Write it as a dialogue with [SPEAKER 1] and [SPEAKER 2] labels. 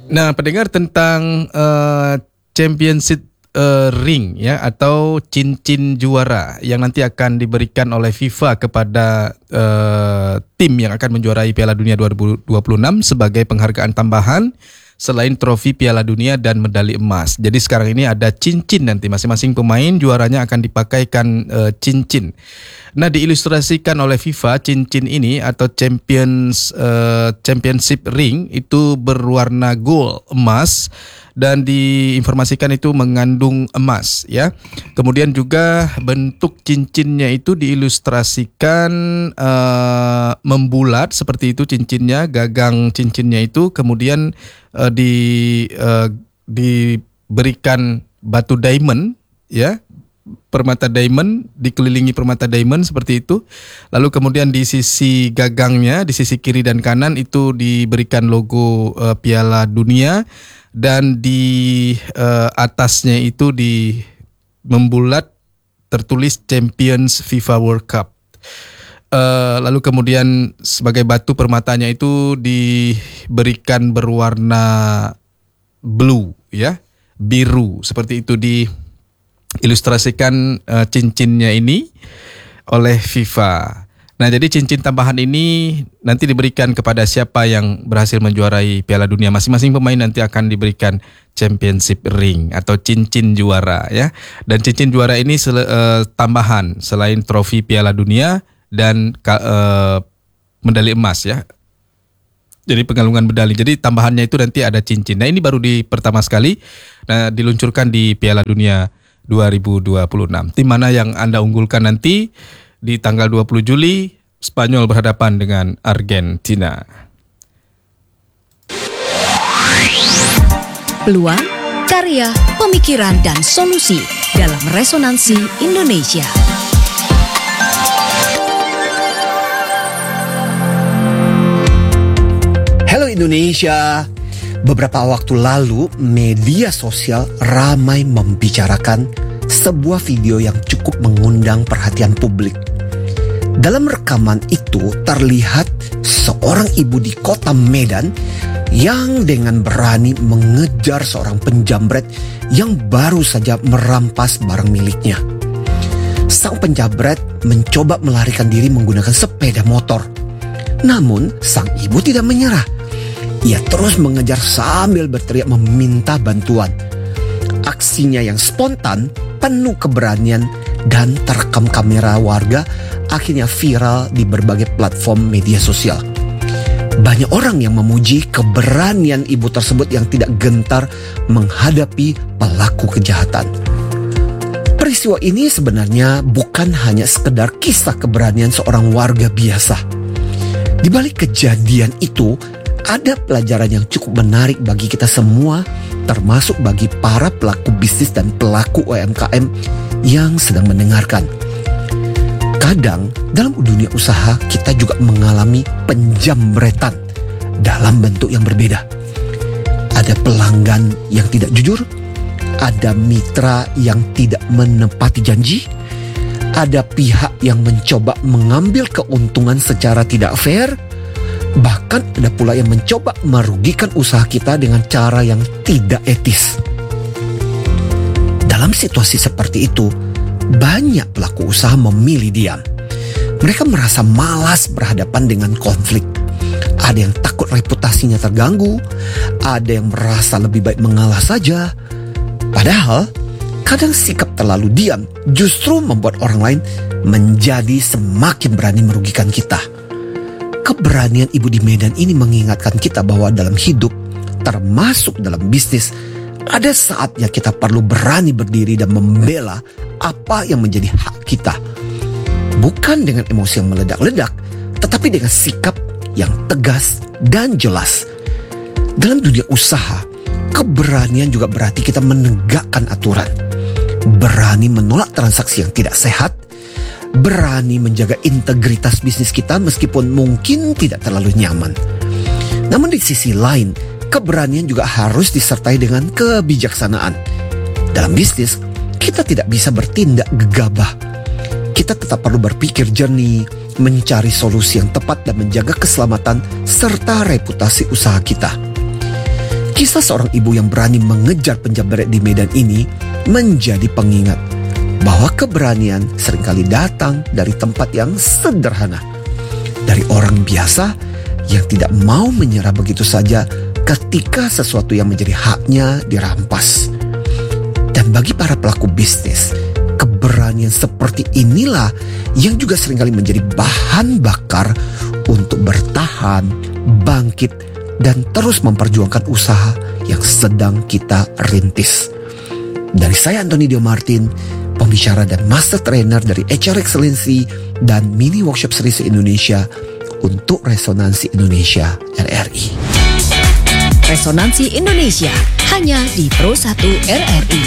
[SPEAKER 1] Nah, pendengar tentang championship ring ya atau cincin juara yang nanti akan diberikan oleh FIFA kepada tim yang akan menjuarai Piala Dunia 2026 sebagai penghargaan tambahan selain trofi Piala Dunia dan medali emas. Jadi sekarang ini ada cincin, nanti masing-masing pemain juaranya akan dipakaikan cincin. Nah, diilustrasikan oleh FIFA, cincin ini atau championship ring itu berwarna gold, emas, dan diinformasikan itu mengandung emas ya. Kemudian juga bentuk cincinnya itu diilustrasikan membulat seperti itu cincinnya, gagang cincinnya itu, kemudian diberikan batu diamond ya, permata diamond, dikelilingi permata diamond seperti itu. Lalu kemudian di sisi gagangnya, di sisi kiri dan kanan itu diberikan logo Piala Dunia, dan di atasnya itu membulat tertulis Champions FIFA World Cup. Lalu kemudian sebagai batu permatanya itu diberikan berwarna blue ya, biru, seperti itu diilustrasikan cincinnya ini oleh FIFA. Nah, jadi cincin tambahan ini nanti diberikan kepada siapa yang berhasil menjuarai Piala Dunia. Masing-masing pemain nanti akan diberikan championship ring atau cincin juara ya. Dan cincin juara ini tambahan selain trofi Piala Dunia dan medali emas ya. Jadi pengalungan medali. Jadi tambahannya itu nanti ada cincin. Nah, ini baru pertama sekali diluncurkan di Piala Dunia 2026. Tim mana yang Anda unggulkan nanti? Di tanggal 20 Juli, Spanyol berhadapan dengan Argentina.
[SPEAKER 2] Peluang, karya, pemikiran, dan solusi dalam Resonansi Indonesia.
[SPEAKER 3] Halo Indonesia. Beberapa waktu lalu, media sosial ramai membicarakan sebuah video yang cukup mengundang perhatian publik. Dalam rekaman itu terlihat seorang ibu di kota Medan yang dengan berani mengejar seorang penjamret yang baru saja merampas barang miliknya. Sang penjamret mencoba melarikan diri menggunakan sepeda motor. Namun sang ibu tidak menyerah. Ia terus mengejar sambil berteriak meminta bantuan. Aksinya yang spontan, penuh keberanian, dan terekam kamera warga akhirnya viral di berbagai platform media sosial. Banyak orang yang memuji keberanian ibu tersebut yang tidak gentar menghadapi pelaku kejahatan. Peristiwa ini sebenarnya bukan hanya sekedar kisah keberanian seorang warga biasa. Di balik kejadian itu, ada pelajaran yang cukup menarik bagi kita semua, termasuk bagi para pelaku bisnis dan pelaku UMKM yang sedang mendengarkan. Kadang dalam dunia usaha kita juga mengalami penjamretan dalam bentuk yang berbeda. Ada pelanggan yang tidak jujur, ada mitra yang tidak menepati janji, ada pihak yang mencoba mengambil keuntungan secara tidak fair, bahkan ada pula yang mencoba merugikan usaha kita dengan cara yang tidak etis. Dalam situasi seperti itu, banyak pelaku usaha memilih diam. Mereka merasa malas berhadapan dengan konflik. Ada yang takut reputasinya terganggu, ada yang merasa lebih baik mengalah saja. Padahal, kadang sikap terlalu diam justru membuat orang lain menjadi semakin berani merugikan kita. Keberanian ibu di Medan ini mengingatkan kita bahwa dalam hidup, termasuk dalam bisnis, ada saatnya kita perlu berani berdiri dan membela apa yang menjadi hak kita. Bukan dengan emosi yang meledak-ledak, tetapi dengan sikap yang tegas dan jelas. Dalam dunia usaha, keberanian juga berarti kita menegakkan aturan. Berani menolak transaksi yang tidak sehat, berani menjaga integritas bisnis kita meskipun mungkin tidak terlalu nyaman. Namun di sisi lain, keberanian juga harus disertai dengan kebijaksanaan. Dalam bisnis, kita tidak bisa bertindak gegabah. Kita tetap perlu berpikir jernih, mencari solusi yang tepat dan menjaga keselamatan serta reputasi usaha kita. Kisah seorang ibu yang berani mengejar penjamret di medan ini menjadi pengingat bahwa keberanian seringkali datang dari tempat yang sederhana, dari orang biasa yang tidak mau menyerah begitu saja ketika sesuatu yang menjadi haknya dirampas. Dan bagi para pelaku bisnis, keberanian seperti inilah yang juga seringkali menjadi bahan bakar untuk bertahan, bangkit, dan terus memperjuangkan usaha yang sedang kita rintis. Dari saya Anthony Dio Martin, pembicara dan master trainer dari HR Excellency dan mini workshop series Indonesia untuk Resonansi Indonesia RRI.
[SPEAKER 2] Resonansi Indonesia hanya di Pro 1 RRI.